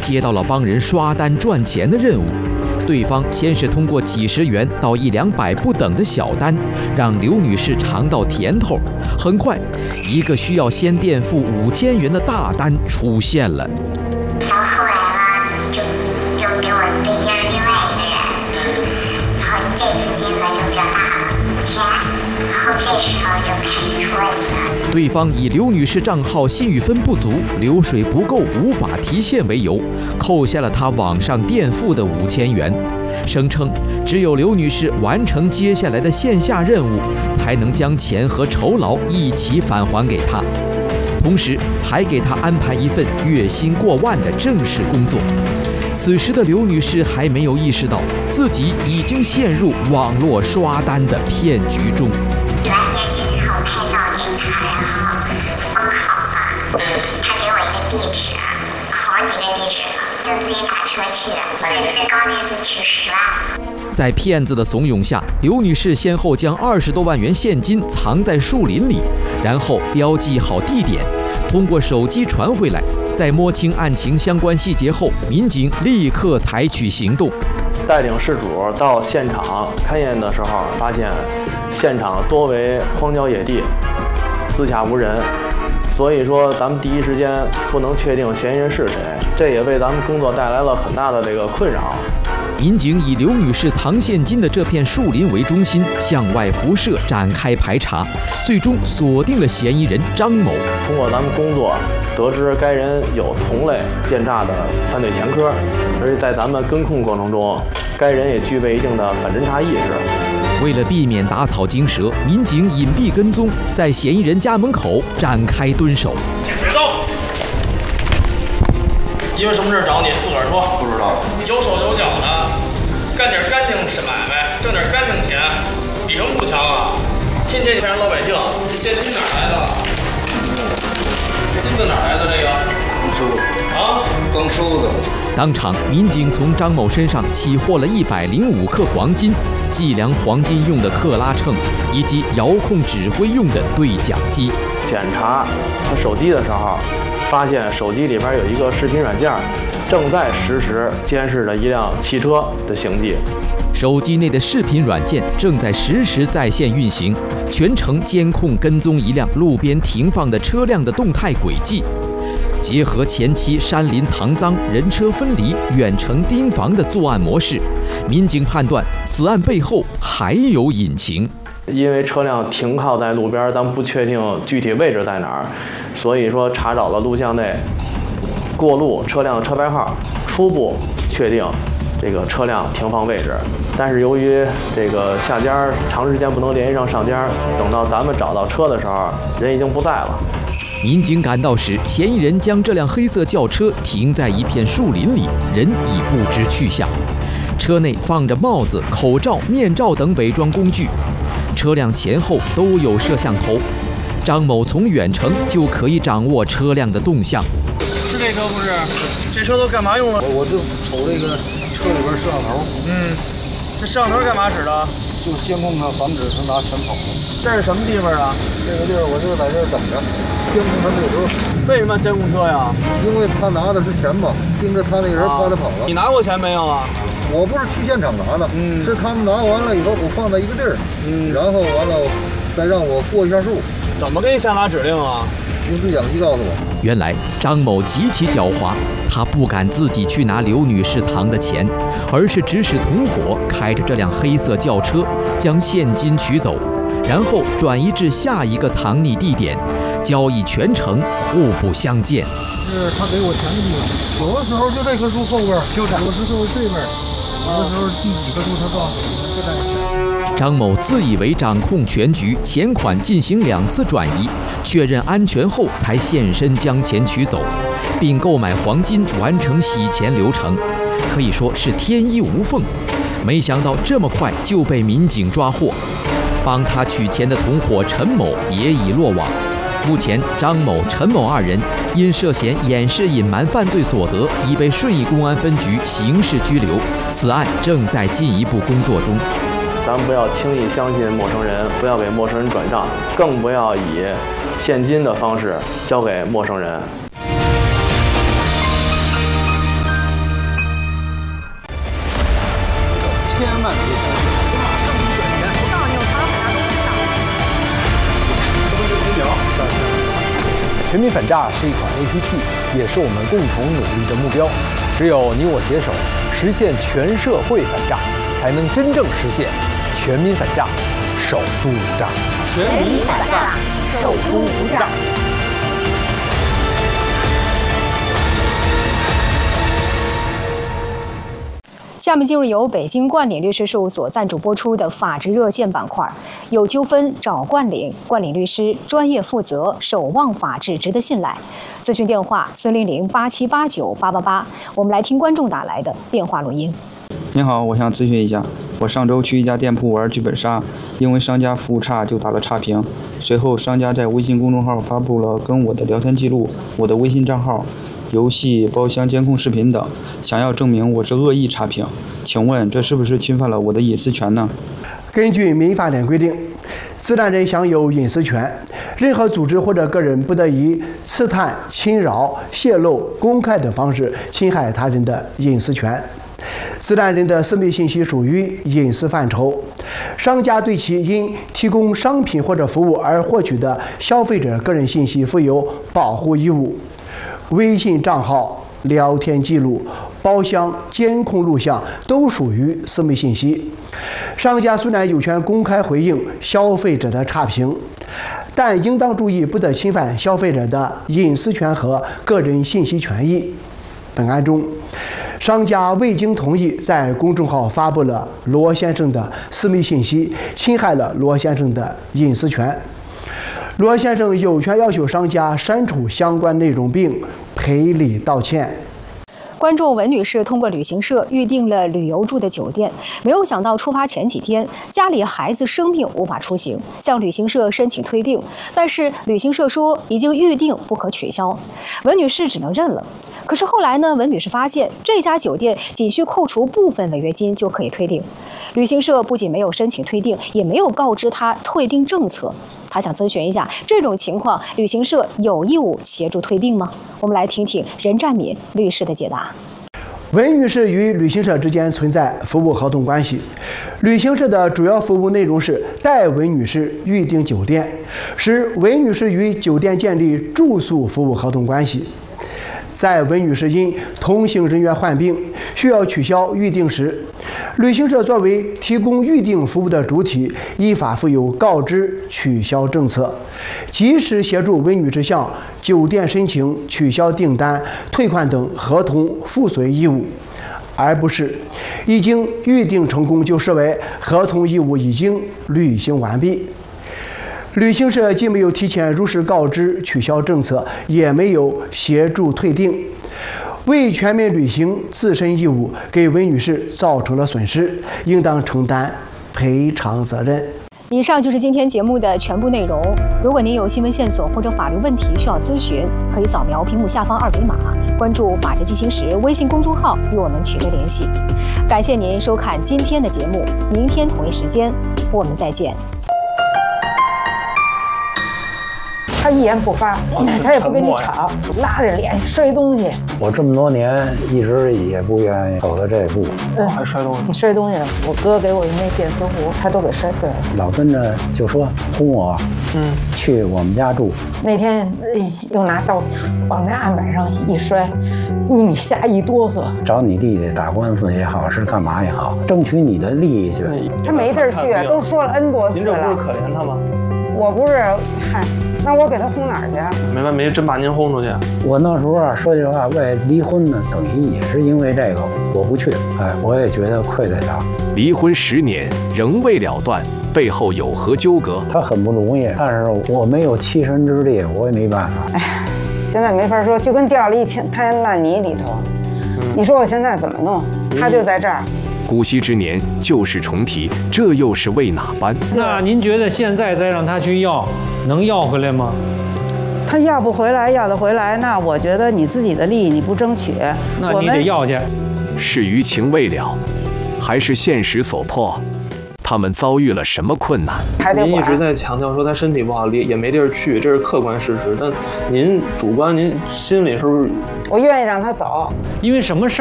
接到了帮人刷单赚钱的任务。对方先是通过几十元到100-200不等的小单，让刘女士尝到甜头。很快，一个需要先垫付5000元的大单出现了。 然后后来呢，就又给我对接了另外一个人，然后这次金额就比较大了，5000，然后这时候就开始出问题了。 对方以刘女士账号信誉分不足、流水不够、无法提现为由，扣下了她网上垫付的5000元，声称只有刘女士完成接下来的线下任务，才能将钱和酬劳一起返还给她，同时还给她安排一份月薪过万的正式工作。此时的刘女士还没有意识到自己已经陷入网络刷单的骗局中。 拍照给他，然后封好了。他给我一个地址，好几个地址了，就自己打车去。最高那次取10万。 在骗子的怂恿下，刘女士先后将20多万元现金藏在树林里，然后标记好地点，通过手机传回来。在摸清案情相关细节后，民警立刻采取行动， 带领事主到现场勘验的时候，发现现场多为荒郊野地，四下无人，所以说咱们第一时间不能确定嫌疑人是谁，这也为咱们工作带来了很大的这个困扰。 民警以刘女士藏现金的这片树林为中心，向外辐射展开排查，最终锁定了嫌疑人张某。 通过咱们工作得知该人有同类电诈的犯罪前科，而且在咱们跟控过程中，该人也具备一定的反侦查意识。 为了避免打草惊蛇，民警隐蔽跟踪，在嫌疑人家门口展开蹲守。 别动！因为什么事找你？自个儿说。 不知道。 有手有脚的，干点干净是买卖，挣点干净钱，比什么不强啊？天天骗人老百姓，这现金哪儿来的？金子哪儿来的？这个刚收的啊， 刚收的。 当场，民警从张某身上起获了105克黄金、计量黄金用的克拉秤以及遥控指挥用的对讲机。 检查他手机的时候，发现手机里边有一个视频软件，正在实时监视着一辆汽车的行迹。 手机内的视频软件正在实时在线运行，全程监控跟踪一辆路边停放的车辆的动态轨迹。结合前期山林藏赃、人车分离、远程盯防的作案模式，民警判断此案背后还有隐情。 因为车辆停靠在路边，咱们不确定具体位置在哪儿，所以说查找了录像内过路车辆的车牌号，初步确定这个车辆停放位置。但是由于这个下家长时间不能联系上上家，等到咱们找到车的时候，人已经不在了。 民警赶到时，嫌疑人将这辆黑色轿车停在一片树林里，人已不知去向。车内放着帽子、口罩、面罩等伪装工具，车辆前后都有摄像头。张某从远程就可以掌握车辆的动向。 是这车不是？这车都干嘛用了？ 我就瞅这个车里边摄像头。 这摄像头干嘛使的？ 就监控他，防止他拿钱跑。 这是什么地方啊？ 这个地儿我就在这儿等着，监控他这个车。 为什么监控车呀？ 因为他拿的是钱嘛，盯着他那人怕他跑了。 你拿过钱没有啊？ 我不是去现场拿的，是他们拿完了以后，我放在一个地儿，然后完了再让我过一下数。 怎么给你下达指令啊？ 用对讲机告诉我。 原来张某极其狡猾，他不敢自己去拿刘女士藏的钱，而是指使同伙开着这辆黑色轿车将现金取走，然后转移至下一个藏匿地点，交易全程互不相见。 是他给我钱的地方，有的时候就这棵树后边，有的时候对面，有的时候第几个树他告诉我就在那。 张某自以为掌控全局，钱款进行2次转移，确认安全后才现身将钱取走，并购买黄金完成洗钱流程，可以说是天衣无缝。没想到这么快就被民警抓获，帮他取钱的同伙陈某也已落网。目前，张某、陈某2人因涉嫌掩饰隐瞒犯罪所得，已被顺义公安分局刑事拘留。此案正在进一步工作中。 咱们不要轻易相信陌生人，不要给陌生人转账，更不要以现金的方式交给陌生人。 万别相信，我马上给你转钱。 我告诉你，我常常把它都知道。 身份证明上线。全民反诈是一款 APP， 也是我们共同努力的目标。只有你我携手，实现全社会反诈，才能真正实现全民反诈，首都无诈。 全民反诈，首都无诈。下面进入由北京冠岭律师事务所赞助播出的法治热线板块，有纠纷找冠岭，冠岭律师专业负责，守望法治，值得信赖。咨询电话400-8789-888。我们来听观众打来的电话录音。 您好，我想咨询一下，我上周去一家店铺玩剧本杀，因为商家服务差就打了差评。随后商家在微信公众号发布了跟我的聊天记录、我的微信账号、游戏包厢监控视频等，想要证明我是恶意差评。请问这是不是侵犯了我的隐私权呢？ 根据民法典规定，自然人享有隐私权，任何组织或者个人不得以刺探、侵扰、泄露、公开等方式侵害他人的隐私权。自然人的私密信息属于隐私范畴，商家对其因提供商品或者服务而获取的消费者个人信息负有保护义务。微信账号、聊天记录、包厢、监控录像都属于私密信息。商家虽然有权公开回应消费者的差评，但应当注意不得侵犯消费者的隐私权和个人信息权益。本案中，商家未经同意在公众号发布了罗先生的私密信息，侵害了罗先生的隐私权。罗先生有权要求商家删除相关内容并赔礼道歉。 观众文女士通过旅行社预订了旅游住的酒店，没有想到出发前几天家里孩子生病无法出行，向旅行社申请退订，但是旅行社说已经预订不可取消，文女士只能认了。可是后来呢，文女士发现这家酒店仅需扣除部分违约金就可以退订，旅行社不仅没有申请退订，也没有告知她退订政策。她想咨询一下，这种情况旅行社有义务协助退订吗？我们来听听任占敏律师的解答。 文女士与旅行社之间存在服务合同关系，旅行社的主要服务内容是代文女士预订酒店，使文女士与酒店建立住宿服务合同关系。在文女士因同行人员患病需要取消预订时，旅行社作为提供预订服务的主体，依法负有告知取消政策，及时协助文女士向酒店申请取消订单、退款等合同附随义务，而不是已经预订成功就视为合同义务已经履行完毕。旅行社既没有提前如实告知取消政策，也没有协助退订，为全面履行自身义务，给文女士造成了损失，应当承担赔偿责任。 以上就是今天节目的全部内容。如果您有新闻线索或者法律问题需要咨询，可以扫描屏幕下方2维码，关注法治进行时微信公众号与我们取得联系。感谢您收看今天的节目，明天同一时间我们再见。 他一言不发，他也不跟你吵，拉着脸摔东西。 我这么多年一直也不愿意走到这一步。 还摔东西？ 摔东西了，我哥给我一那电磁壶，他都给摔碎了。 老跟着就说轰我，去我们家住。 那天又拿刀往那案板上一摔，你吓一哆嗦。 找你弟弟打官司也好，是干嘛也好，争取你的利益去。 他没地儿去啊，都说了 N 多次了。 您这不是可怜他吗？ 我不是，嗨。那我给他轰哪儿去啊？ 没完没真把您轰出去。 我那时候啊，说句话，为离婚呢，等于也是因为这个我不去。我也觉得愧对他。 离婚10年仍未了断，背后有何纠葛？ 他很不容易，但是我没有栖身之地，我也没办法。 哎呀，现在没法说，就跟掉了一滩烂泥里头。你说我现在怎么弄？他就在这儿。 姑息之年旧事重提，这又是为哪般？ 那您觉得现在再让他去要，能要回来吗？ 他要不回来，要得回来，那我觉得你自己的利益你不争取， 那你得要去。 是余情未了，还是现实所迫？他们遭遇了什么困难？ 您一直在强调说他身体不好，也没地儿去，这是客观事实。但您主观，您心里是不是？ 我愿意让他走， 因为什么事儿？